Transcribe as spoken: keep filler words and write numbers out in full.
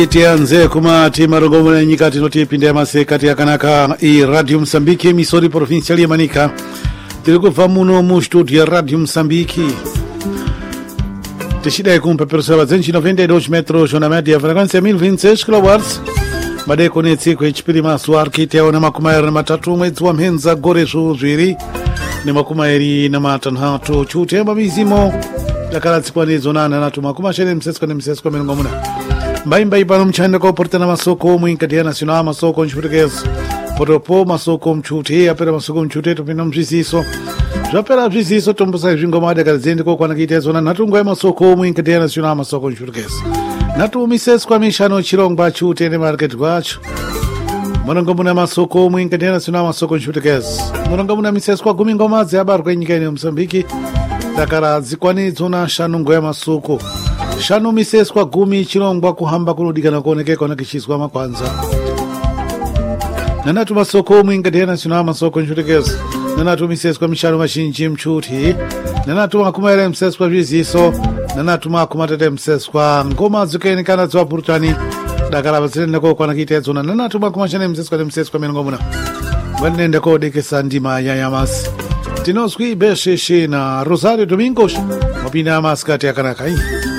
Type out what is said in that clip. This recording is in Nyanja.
tianze kumati marongomo ya nyika tinotipinde ya masekati ya kanaka i Radio Msambiki misori provinciali ya Manika tilikuva muno mu studio ya Radio Msambiki tishida ikumpa persona zenchi noventa e dois metros na média frequência mil e vinte e seis kilowatts made konetsi kwa chipiri maswar kiteo na makumairi na matatu mwezi wa mhenza gore zuzwiri ni makumairi na matanhatu chutemba mizimo yakalatsi kwa nizo nana natu makumashene msesko na msesko menongomuna mbai mbai pano mchanda kwa porta na masoko mwinka ya nacional masoko nchipirikezi potopo masoko mchute apera masoko mchute tupina mchisiso japera mchisiso tumbusa jingomade kazende kwa kwa nakitezo na natungo ya masoko mwinka ya nacional masoko nchipirikezi natu mises kwa mishano chirongba chute ne market kwacho monongomuna masoko mwinka ya nacional masoko nchipirikezi monongomuna mises kwa gumi ngomazi habar kwa nyika ya Msambiki takara zikwani zona shanungo ya masoko shanu mises kwa gumi chirongwa kuhamba kunudika na kuonekeka na kishiswa makwanza nanatu masoko mwinga ya nacional masoko nchipirikezi nanatu mises kwa mishano mashinji mchuti nanatu makumere mses kwa viziso nanatu makumatete mses kwa ngoma zukeni kana zwa purutani dakara basirende kwa kwa nakitezo na nanatu makumashane mses kwa mses kwa menongomuna wanende kwa deke sandima ya yamas tinoswi beshe na Rosario Domingos mapina maskati ya kanaka hii